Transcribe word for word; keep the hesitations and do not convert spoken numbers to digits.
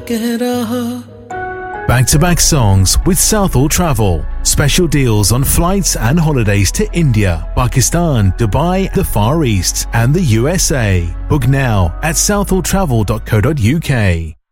कह रहा. Back-to-back songs with Southall Travel. Special deals on flights and holidays to India, Pakistan, Dubai, the Far East and the U S A. Book now at southall travel dot co dot uk.